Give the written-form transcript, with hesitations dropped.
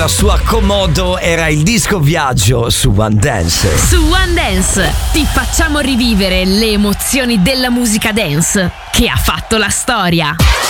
Su Accomodo era il disco viaggio su One Dance. Su One Dance ti facciamo rivivere le emozioni della musica dance che ha fatto la storia.